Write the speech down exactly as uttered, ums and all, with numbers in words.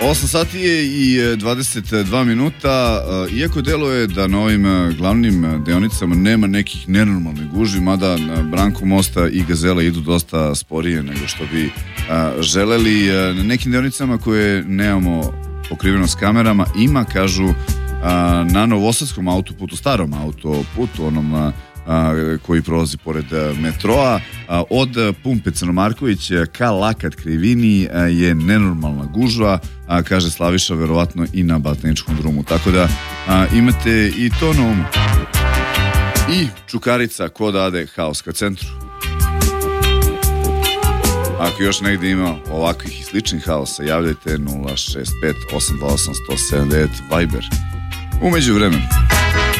osam sati je i dvadeset dva minuta, iako deluje da na ovim glavnim deonicama nema nekih nenormalnih gužvi, mada na Branku mosta i Gazela idu dosta sporije nego što bi želeli. Na nekim deonicama koje nemamo pokriveno s kamerama ima, kažu, na Novosadskom autoputu, starom autoputu, onom koji prolazi pored metroa, od pumpe Crnomarković ka Lakat Krivini je nenormalna gužva, kaže Slaviša, verovatno i na Batajničkom drumu, tako da imate i to na umu. I Čukarica kod Ade, haos ka centru. Ako još negdje ima ovakvih i sličnih haosa, javljajte nula šest pet osam dva osam jedan sedam devet Viber. U međuvremenu